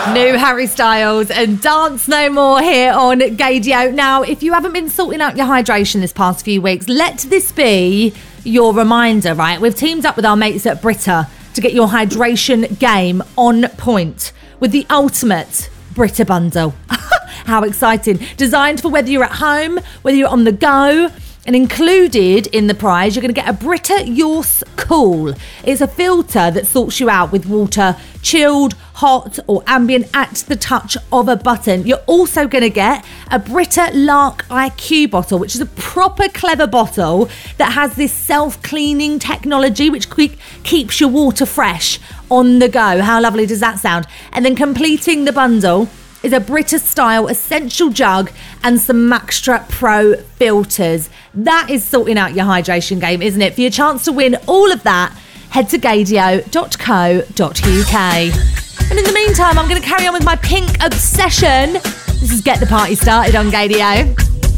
New Harry Styles and Dance No More here on Gaydio. Now, if you haven't been sorting out your hydration this past few weeks, let this be your reminder, right? We've teamed up with our mates at Brita to get your hydration game on point with the ultimate Brita bundle. How exciting. Designed for whether you're at home, whether you're on the go. And included in the prize, you're going to get a Brita Yorse Cool. It's a filter that sorts you out with water, chilled, hot or ambient at the touch of a button. You're also going to get a Brita Lark IQ bottle, which is a proper clever bottle that has this self-cleaning technology which keeps your water fresh on the go. How lovely does that sound? And then completing the bundle is a Brita style essential jug and some Maxtra Pro filters. That is sorting out your hydration game, isn't it? For your chance to win all of that, head to gaydio.co.uk. And in the meantime, I'm going to carry on with my pink obsession. This is Get the Party Started on Gaydio.